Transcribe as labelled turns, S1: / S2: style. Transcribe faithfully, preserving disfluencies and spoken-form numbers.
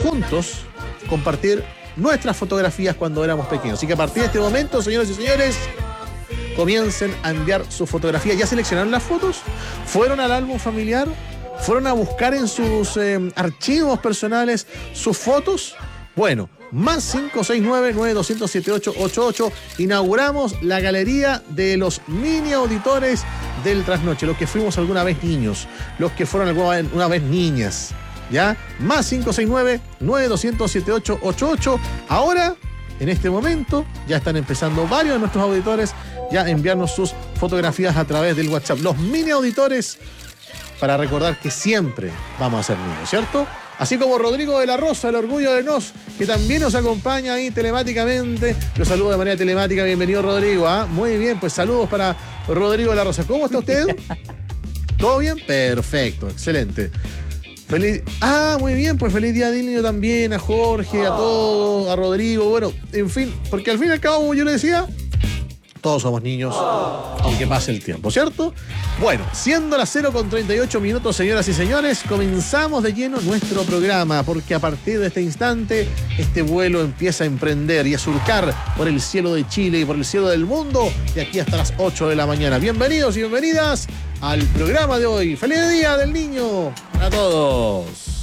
S1: juntos compartir nuestras fotografías cuando éramos pequeños. Así que a partir de este momento, señores y señores, comiencen a enviar sus fotografías. ¿Ya seleccionaron las fotos? ¿Fueron al álbum familiar? ¿Fueron a buscar en sus eh, archivos personales sus fotos? Bueno, más cinco seis nueve, nueve dos cero cero, siete ocho ocho ocho. Inauguramos la galería de los mini auditores del Trasnoche, los que fuimos alguna vez niños, los que fueron alguna una vez niñas. ¿Ya? Más cinco seis nueve, nueve dos cero cero, siete ocho ocho ocho. Ahora, en este momento, ya están empezando varios de nuestros auditores ya a enviarnos sus fotografías a través del WhatsApp. Los mini auditores, para recordar que siempre vamos a ser niños, ¿cierto? Así como Rodrigo de la Rosa, el orgullo de Nos, que también nos acompaña ahí telemáticamente. Los saludo de manera telemática. Bienvenido, Rodrigo. ¿Ah? Muy bien, pues saludos para Rodrigo de la Rosa. ¿Cómo está usted? ¿Todo bien? Perfecto, excelente. Feliz. Ah, muy bien, pues feliz día del niño también, a Jorge, a todos, a Rodrigo, bueno, en fin, porque al fin y al cabo, como yo le decía, todos somos niños, aunque pase el tiempo, ¿cierto? Bueno, siendo las cero con treinta y ocho minutos, señoras y señores, comenzamos de lleno nuestro programa, porque a partir de este instante, este vuelo empieza a emprender y a surcar por el cielo de Chile y por el cielo del mundo, de aquí hasta las ocho de la mañana. Bienvenidos y bienvenidas al programa de hoy. ¡Feliz Día del Niño a todos!